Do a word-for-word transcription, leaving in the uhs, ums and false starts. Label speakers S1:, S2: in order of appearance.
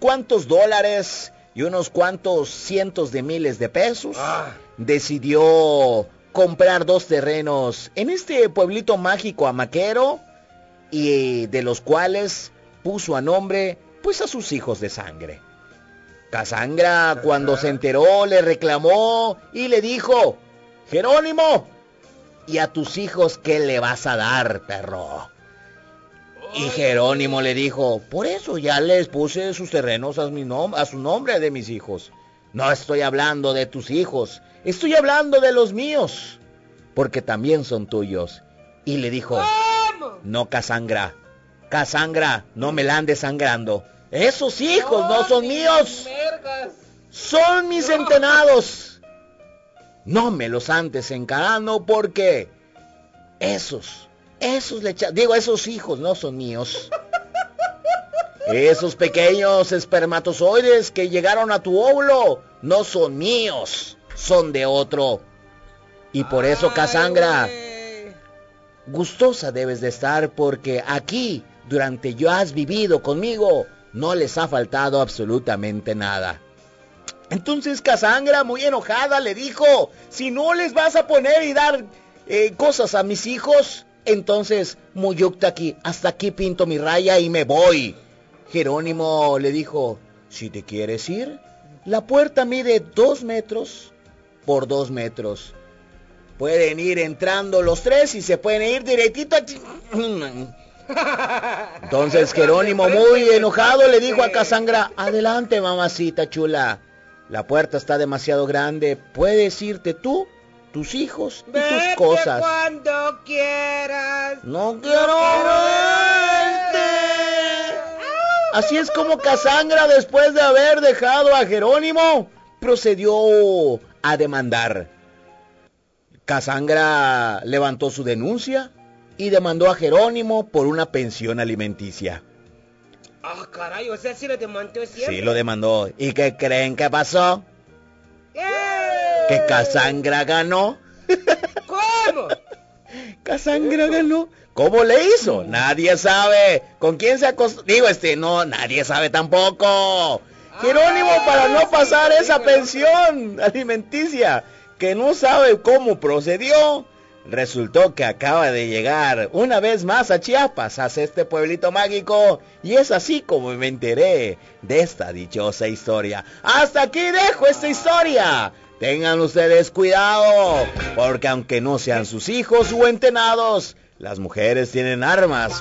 S1: cuantos dólares y unos cuantos cientos de miles de pesos, ah. decidió comprar dos terrenos en este pueblito mágico amaquero, y de los cuales puso a nombre pues a sus hijos de sangre. Casandra, cuando se enteró, le reclamó y le dijo: Jerónimo, ¿y a tus hijos qué le vas a dar, perro? Y Jerónimo le dijo: por eso ya les puse sus terrenos a, mi nom- a su nombre de mis hijos. No estoy hablando de tus hijos, estoy hablando de los míos, porque también son tuyos. Y le dijo: ¿cómo? No, Casandra, Casandra, no me la andes sangrando. Esos hijos no, no son míos, mergas. Son mis no. entenados. No me los andes encarando, porque esos, esos lecha, digo, esos hijos no son míos. Esos pequeños espermatozoides que llegaron a tu óvulo no son míos, son de otro. Y por eso, Casandra, gustosa debes de estar, porque aquí, durante yo has vivido conmigo, no les ha faltado absolutamente nada. Entonces Casandra, muy enojada, le dijo: si no les vas a poner y dar eh, cosas a mis hijos, entonces muyukta aquí, hasta aquí pinto mi raya y me voy. Jerónimo le dijo: si te quieres ir, la puerta mide dos metros por dos metros. Pueden ir entrando los tres y se pueden ir directito a... Entonces Jerónimo, muy enojado, le dijo a Casandra: adelante, mamacita chula, la puerta está demasiado grande, puedes irte tú, tus hijos y
S2: Vete
S1: tus cosas
S2: cuando quieras.
S1: No quiero verte. Así es como Casandra, después de haber dejado a Jerónimo, procedió a demandar. Casandra levantó su denuncia y demandó a Jerónimo por una pensión alimenticia.
S2: Ah, caray, o sea, sí lo demandó siempre.
S1: Sí, lo demandó. ¿Y qué creen que pasó?
S2: ¡Eh!
S1: Que Casandra ganó.
S2: ¿Cómo?
S1: Casandra ganó. ¿Cómo le hizo? Nadie sabe. ¿Con quién se acostó? Digo, este, no, nadie sabe tampoco. Ah, Jerónimo, para no pasar sí, esa pensión alimenticia, que no sabe cómo procedió, resultó que acaba de llegar una vez más a Chiapas, a este pueblito mágico, y es así como me enteré de esta dichosa historia. Hasta aquí dejo esta historia. Tengan ustedes cuidado, porque aunque no sean sus hijos o entenados, las mujeres tienen armas